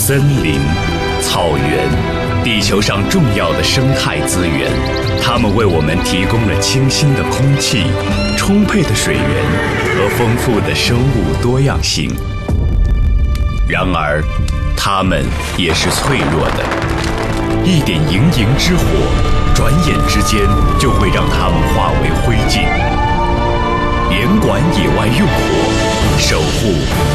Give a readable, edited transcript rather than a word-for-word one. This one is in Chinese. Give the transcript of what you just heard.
森林、草原，地球上重要的生态资源，它们为我们提供了清新的空气、充沛的水源和丰富的生物多样性。然而，它们也是脆弱的，一点营营之火，转眼之间就会让它们化为灰烬。严管野外用火，守护